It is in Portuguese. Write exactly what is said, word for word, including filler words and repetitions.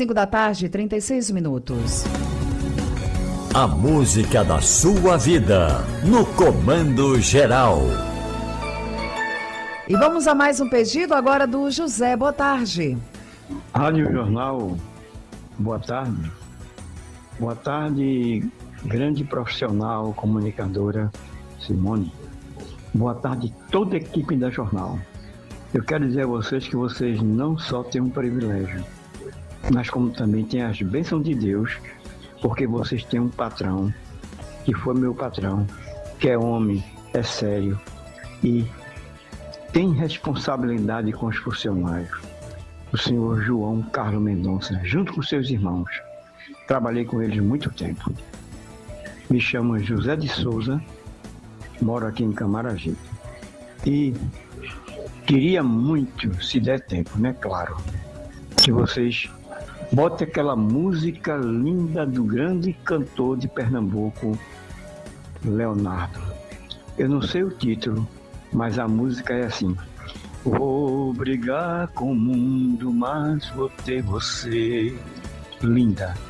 cinco da tarde, trinta e seis minutos. A música da sua vida, no Comando Geral. E vamos a mais um pedido agora do José. Boa tarde. Rádio Jornal, boa tarde. Boa tarde, grande profissional, comunicadora Simone. Boa tarde, toda a equipe da Jornal. Eu quero dizer a vocês que vocês não só têm um privilégio, mas como também têm as bênçãos de Deus, porque vocês têm um patrão, que foi meu patrão, que é homem, é sério e tem responsabilidade com os funcionários. O senhor João Carlos Mendonça, junto com seus irmãos. Trabalhei com eles muito tempo. Me chamo José de Souza, moro aqui em Camaragibe. E queria muito, se der tempo, né? Claro, que vocês botem aquela música linda do grande cantor de Pernambuco, Leonardo. Eu não sei o título, mas a música é assim: vou brigar com o mundo, mas vou ter você. Linda.